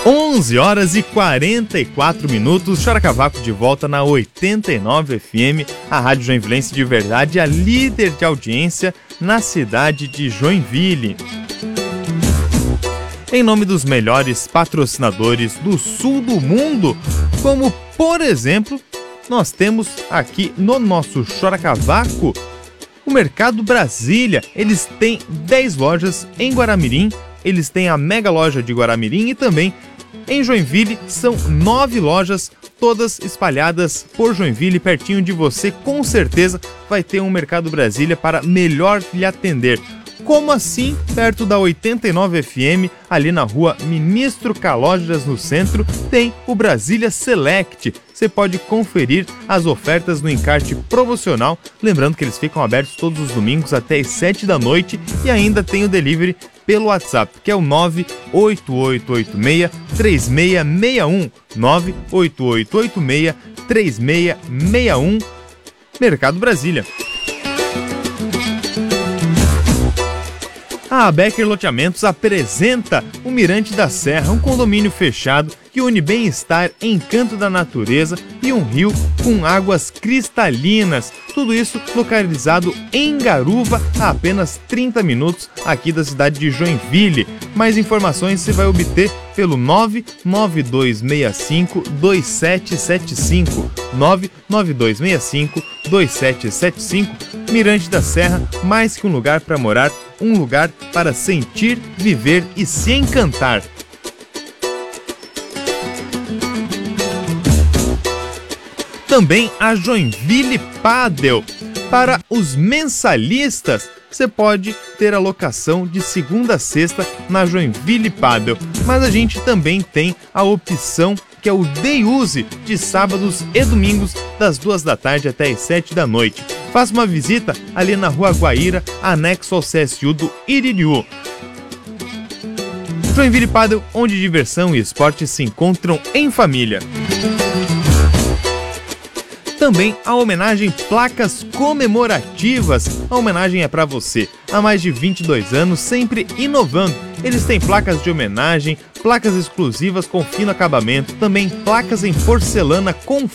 11 horas e 44 minutos, Chora Cavaco de volta na 89 FM, a Rádio Joinvilense de verdade, a líder de audiência na cidade de Joinville. Em nome dos melhores patrocinadores do sul do mundo, como por exemplo, nós temos aqui no nosso Chora Cavaco o Mercado Brasília. Eles têm 10 lojas em Guaramirim, eles têm a mega loja de Guaramirim e também em Joinville são 9 lojas, todas espalhadas por Joinville, pertinho de você. Com certeza vai ter um Mercado Brasília para melhor lhe atender. Como assim? Perto da 89 FM, ali na rua Ministro Calógeras, no centro, tem o Brasília Select. Você pode conferir as ofertas no encarte promocional. Lembrando que eles ficam abertos todos os domingos até as 7 da noite e ainda tem o delivery pelo WhatsApp, que é o 98886-3661. 98886-3661. Mercado Brasília. A Becker Loteamentos apresenta o Mirante da Serra, um condomínio fechado que une bem-estar, encanto da natureza e um rio com águas cristalinas. Tudo isso localizado em Garuva, a apenas 30 minutos aqui da cidade de Joinville. Mais informações você vai obter pelo 99265-2775. 99265-2775. Mirante da Serra, mais que um lugar para morar, um lugar para sentir, viver e se encantar. Também a Joinville Padel. Para os mensalistas, você pode ter a locação de segunda a sexta na Joinville Padel. Mas a gente também tem a opção que é o Day Use, de sábados e domingos, das 2 da tarde até as 7 da noite. Faça uma visita ali na Rua Guaíra, anexo ao CSU do Iririú. Joinville Padel, onde diversão e esporte se encontram em família. Também a homenagem Placas Comemorativas. A homenagem é para você. Há mais de 22 anos, sempre inovando. Eles têm placas de homenagem, placas exclusivas com fino acabamento, também placas em porcelana com